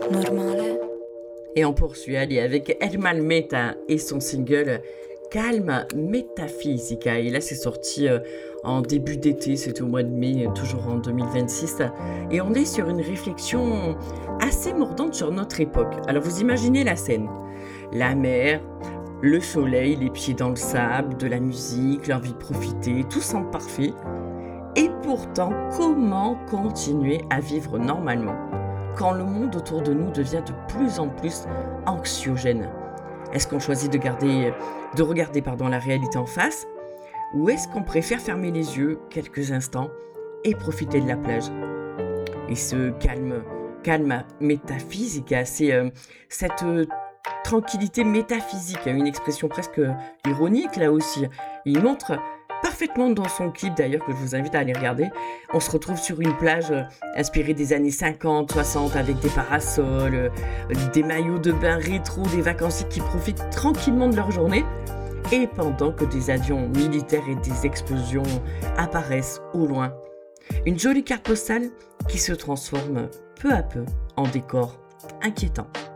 normale. Et on poursuit Ali avec Ermal Meta et son single Calme Metaphysica. Et là, c'est sorti en début d'été, c'était au mois de mai, toujours en 2026. Et on est sur une réflexion assez mordante sur notre époque. Alors, vous imaginez la scène. La mer, le soleil, les pieds dans le sable, de la musique, l'envie de profiter, tout semble parfait. Et pourtant, comment continuer à vivre normalement quand le monde autour de nous devient de plus en plus anxiogène? Est-ce qu'on choisit de regarder la réalité en face, ou est-ce qu'on préfère fermer les yeux quelques instants et profiter de la plage? Et ce calme métaphysique, c'est cette tranquillité métaphysique, une expression presque ironique là aussi. Il montre parfaitement dans son clip d'ailleurs, que je vous invite à aller regarder. On se retrouve sur une plage inspirée des années 50, 60, avec des parasols, des maillots de bain rétro, des vacanciers qui profitent tranquillement de leur journée, et pendant que des avions militaires et des explosions apparaissent au loin. Une jolie carte postale qui se transforme peu à peu en décor inquiétant.